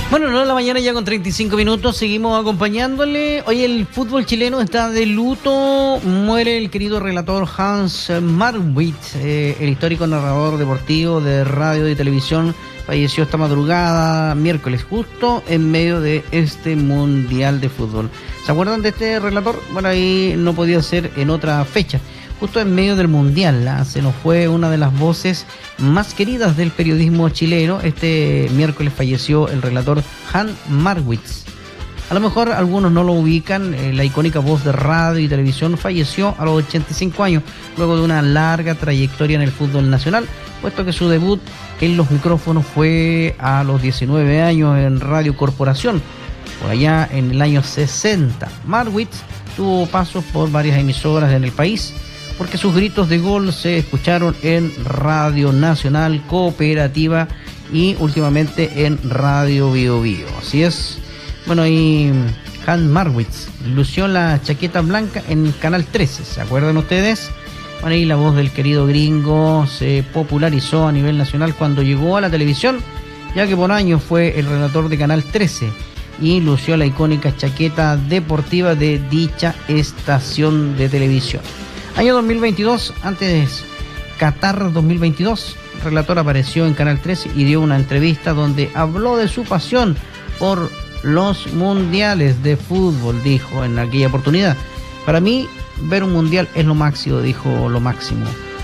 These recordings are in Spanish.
Bueno, 9 de la mañana ya con 35 minutos, seguimos acompañándole. Hoy el fútbol chileno está de luto, muere el querido relator Hans Marwitz, el histórico narrador deportivo de radio y televisión, falleció esta madrugada, miércoles, justo en medio de este Mundial de Fútbol. ¿Se acuerdan de este relator? Bueno, ahí no podía ser en otra fecha. Justo en medio del Mundial, se nos fue una de las voces más queridas del periodismo chileno. Este miércoles falleció el relator Hans Marwitz. A lo mejor algunos no lo ubican, la icónica voz de radio y televisión falleció a los 85 años, luego de una larga trayectoria en el fútbol nacional, puesto que su debut en los micrófonos fue a los 19 años en Radio Corporación, por allá en el año 60. Marwitz tuvo pasos por varias emisoras en el país, porque sus gritos de gol se escucharon en Radio Nacional, Cooperativa y últimamente en Radio Bio Bio. Así es. Bueno, y Hans Marwitz lució la chaqueta blanca en Canal 13, ¿se acuerdan ustedes? Bueno, y la voz del querido gringo se popularizó a nivel nacional cuando llegó a la televisión, ya que por años fue el relator de Canal 13 y lució la icónica chaqueta deportiva de dicha estación de televisión. Año 2022, antes Qatar 2022, el relator apareció en Canal 13 y dio una entrevista donde habló de su pasión por los mundiales de fútbol, dijo en aquella oportunidad. Para mí, ver un mundial es lo máximo, dijo, lo máximo.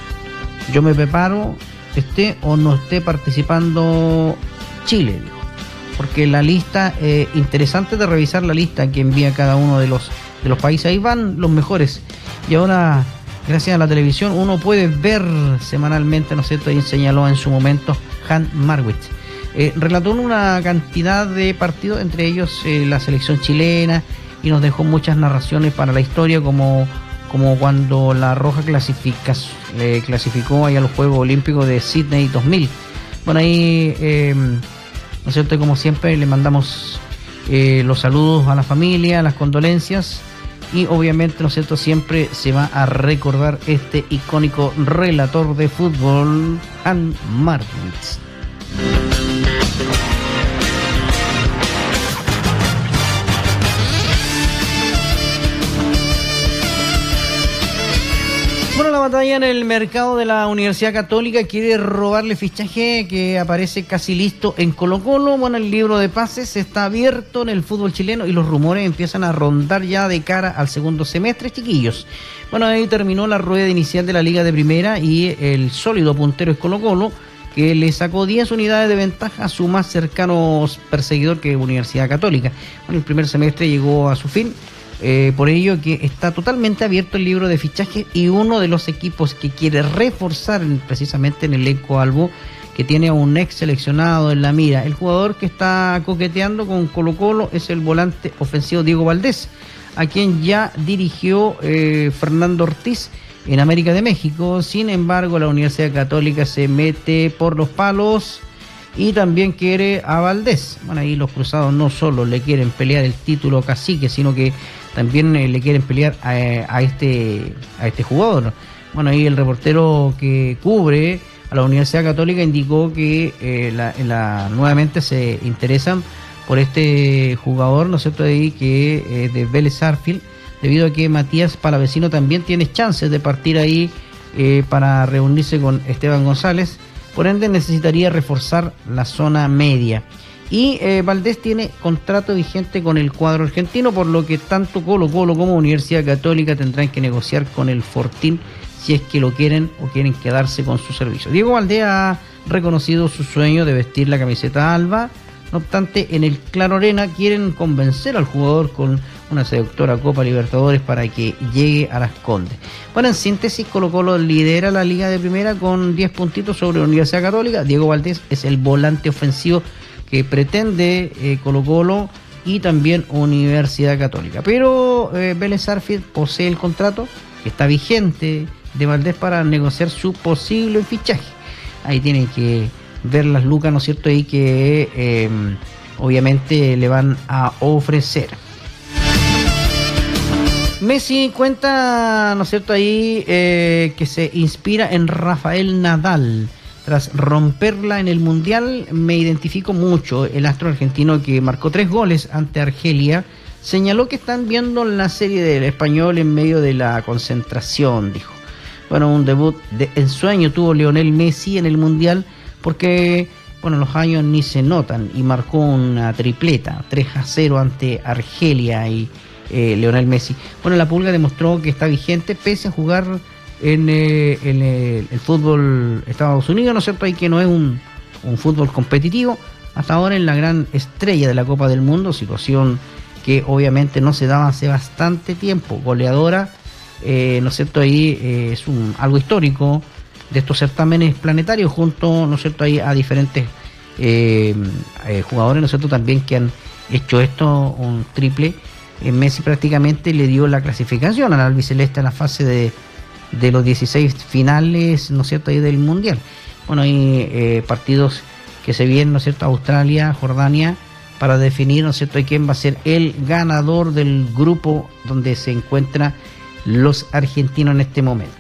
Yo me preparo, esté o no esté participando Chile, dijo. Porque la lista, interesante de revisar la lista que envía cada uno de los países, ahí van los mejores. Y ahora, gracias a la televisión, uno puede ver semanalmente, ¿no es cierto? Y señaló en su momento Hans Marwitz. Relató una cantidad de partidos, entre ellos la selección chilena, y nos dejó muchas narraciones para la historia, como cuando la Roja clasificó ahí a los Juegos Olímpicos de Sydney 2000. Bueno, ahí, ¿no es cierto? Como siempre, le mandamos los saludos a la familia, las condolencias. Y obviamente, ¿no es cierto?, siempre se va a recordar este icónico relator de fútbol, Hans Marwitz. Bueno, la batalla en el mercado de la Universidad Católica quiere robarle fichaje que aparece casi listo en Colo-Colo. Bueno, el libro de pases está abierto en el fútbol chileno y los rumores empiezan a rondar ya de cara al segundo semestre, chiquillos. Bueno, ahí terminó la rueda inicial de la Liga de Primera y el sólido puntero es Colo-Colo, que le sacó 10 unidades de ventaja a su más cercano perseguidor, que es Universidad Católica. Bueno, el primer semestre llegó a su fin. Por ello que está totalmente abierto el libro de fichaje, y uno de los equipos que quiere reforzar precisamente en el elenco albo, que tiene a un ex seleccionado en la mira. El jugador que está coqueteando con Colo-Colo es el volante ofensivo Diego Valdés, a quien ya dirigió Fernando Ortiz en América de México. Sin embargo, la Universidad Católica se mete por los palos y también quiere a Valdés. Bueno, ahí los cruzados no solo le quieren pelear el título cacique, sino que también le quieren pelear a este jugador. Bueno, ahí el reportero que cubre a la Universidad Católica indicó que nuevamente se interesan por este jugador, ¿no es cierto?, ahí que de Vélez Sarsfield, debido a que Matías Palavecino también tiene chances de partir ahí para reunirse con Esteban González. Por ende, necesitaría reforzar la zona media. Y Valdés tiene contrato vigente con el cuadro argentino, por lo que tanto Colo-Colo como Universidad Católica tendrán que negociar con el Fortín si es que lo quieren o quieren quedarse con su servicio. Diego Valdés ha reconocido su sueño de vestir la camiseta alba. No obstante, en el Claro Arena quieren convencer al jugador con una seductora Copa Libertadores para que llegue a las Condes. Bueno, en síntesis, Colo-Colo lidera la Liga de Primera con 10 puntitos sobre la Universidad Católica. Diego Valdés es el volante ofensivo que pretende Colo-Colo y también Universidad Católica. Pero Vélez Sarsfield posee el contrato que está vigente de Valdés para negociar su posible fichaje. Ahí tienen que ver las lucas, ¿no es cierto?, y que obviamente le van a ofrecer. Messi cuenta, ¿no es cierto?, ahí que se inspira en Rafael Nadal. Tras romperla en el Mundial, me identifico mucho. El astro argentino, que marcó 3 goles ante Argelia, señaló que están viendo la serie del Español en medio de la concentración, dijo. Bueno, un debut de ensueño tuvo Lionel Messi en el Mundial, porque bueno, los años ni se notan, y marcó una tripleta, 3-0 ante Argelia y Lionel Messi. Bueno, la Pulga demostró que está vigente pese a jugar en el fútbol Estados Unidos, ¿no es cierto? Y que no es un fútbol competitivo, hasta ahora en la gran estrella de la Copa del Mundo, situación que obviamente no se daba hace bastante tiempo, goleadora, ¿no es cierto? Ahí es algo histórico de estos certámenes planetarios, junto, ¿no es cierto?, ahí a diferentes jugadores, ¿no es cierto?, también que han hecho esto, un triple. Messi prácticamente le dio la clasificación al albiceleste a la fase de los 16 finales, ¿no es cierto?, ahí del Mundial. Bueno, hay partidos que se vienen, ¿no es cierto?, Australia, Jordania, para definir, ¿no es cierto?, quién va a ser el ganador del grupo donde se encuentran los argentinos en este momento.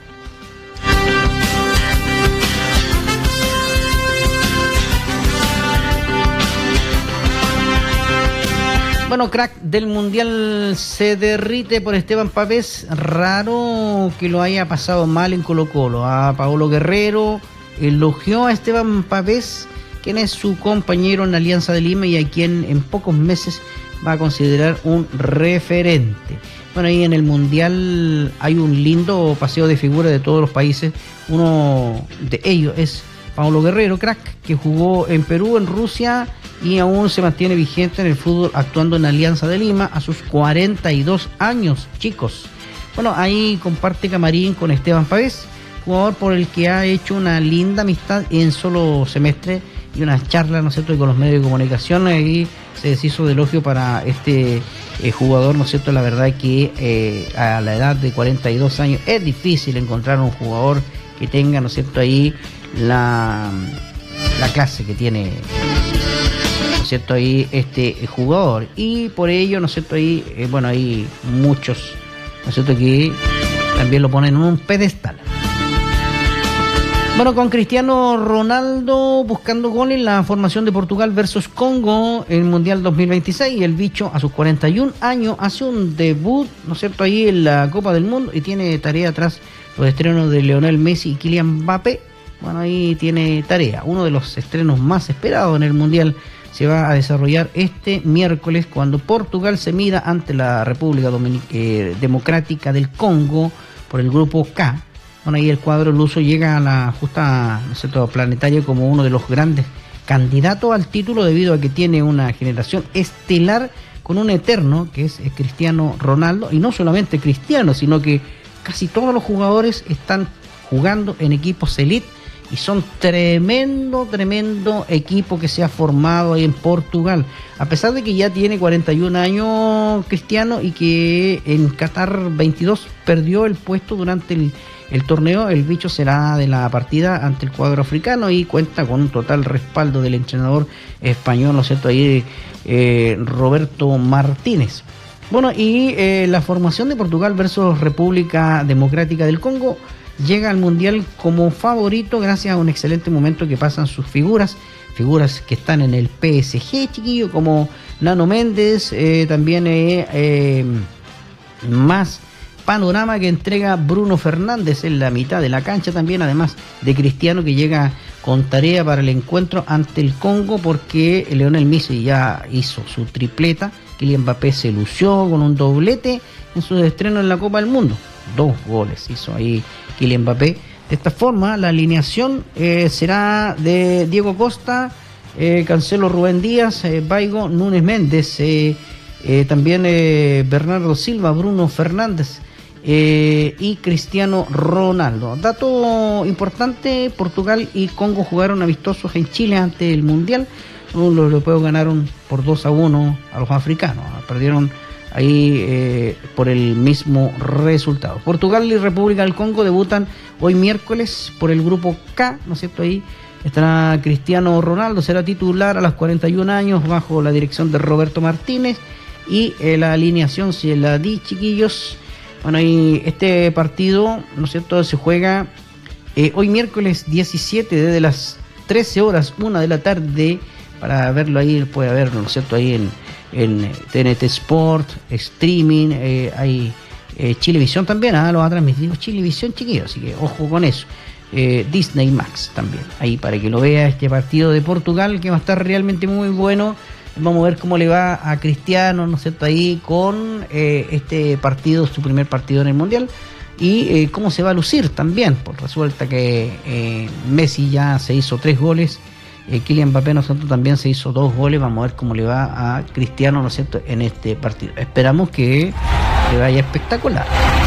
Bueno, crack del Mundial se derrite por Esteban Pavés. Raro que lo haya pasado mal en Colo-Colo. A Paolo Guerrero elogió a Esteban Pavés, quien es su compañero en Alianza de Lima y a quien en pocos meses va a considerar un referente. Bueno, ahí en el Mundial hay un lindo paseo de figuras de todos los países. Uno de ellos es Paolo Guerrero, crack, que jugó en Perú, en Rusia, y aún se mantiene vigente en el fútbol, actuando en Alianza de Lima a sus 42 años, chicos. Bueno, ahí comparte camarín con Esteban Pavés, jugador por el que ha hecho una linda amistad en solo semestre y unas charlas, ¿no es cierto?, y con los medios de comunicación. Ahí se deshizo de elogio para este jugador, ¿no es cierto? La verdad que a la edad de 42 años es difícil encontrar un jugador que tenga, ¿no es cierto?, ahí la clase que tiene, ¿no es cierto?, ahí este jugador, y por ello, ¿no es cierto?, ahí bueno, hay muchos, ¿no es cierto?, que también lo ponen en un pedestal. Bueno, con Cristiano Ronaldo buscando goles en la formación de Portugal versus Congo en el Mundial 2026, el bicho a sus 41 años hace un debut, ¿no es cierto?, ahí en la Copa del Mundo, y tiene tarea tras los estrenos de Lionel Messi y Kylian Mbappé. Bueno, ahí tiene tarea. Uno de los estrenos más esperados en el Mundial se va a desarrollar este miércoles, cuando Portugal se mida ante la República Democrática del Congo por el grupo K. Bueno, ahí el cuadro luso llega a la justa, ¿no es cierto?, planetaria como uno de los grandes candidatos al título, debido a que tiene una generación estelar con un eterno, que es Cristiano Ronaldo, y no solamente Cristiano, sino que casi todos los jugadores están jugando en equipos elite, y son tremendo equipo que se ha formado ahí en Portugal, a pesar de que ya tiene 41 años Cristiano, y que en Qatar 22 perdió el puesto durante el torneo. El bicho será de la partida ante el cuadro africano y cuenta con un total respaldo del entrenador español, ¿no es cierto?, ahí Roberto Martínez. Bueno, y la formación de Portugal versus República Democrática del Congo llega al Mundial como favorito gracias a un excelente momento que pasan sus figuras que están en el PSG, chiquillo, como Nano Méndez, también más panorama que entrega Bruno Fernández en la mitad de la cancha también, además de Cristiano, que llega con tarea para el encuentro ante el Congo, porque Lionel Messi ya hizo su tripleta, Kylian Mbappé se lució con un doblete en su estreno en la Copa del Mundo, 2 goles hizo ahí Kylian Mbappé. De esta forma, la alineación será de Diego Costa, Cancelo, Rubén Díaz, Baigo, Núñez Méndez, también Bernardo Silva, Bruno Fernández y Cristiano Ronaldo. Dato importante: Portugal y Congo jugaron amistosos en Chile ante el Mundial. Los europeos ganaron por 2-1 a los africanos, perdieron ahí por el mismo resultado. Portugal y República del Congo debutan hoy miércoles por el grupo K, ¿no es cierto? Ahí estará Cristiano Ronaldo, será titular a los 41 años bajo la dirección de Roberto Martínez, y la alineación se la di, chiquillos. Bueno, y este partido, ¿no es cierto?, se juega hoy miércoles 17, desde las 13 horas, 1 de la tarde, para verlo ahí, puede verlo, ¿no es cierto?, ahí en TNT Sport, streaming, hay Chilevisión también, lo va a transmitir Chilevisión, chiquillos, así que ojo con eso. Disney Max también, ahí para que lo vea este partido de Portugal, que va a estar realmente muy bueno. Vamos a ver cómo le va a Cristiano, ¿no es cierto?, ahí con este partido, su primer partido en el Mundial, y cómo se va a lucir también, pues resulta que Messi ya se hizo 3 goles, Kylian Mbappé, ¿no es cierto?, también se hizo 2 goles. Vamos a ver cómo le va a Cristiano, ¿no es cierto?, en este partido. Esperamos que le vaya espectacular.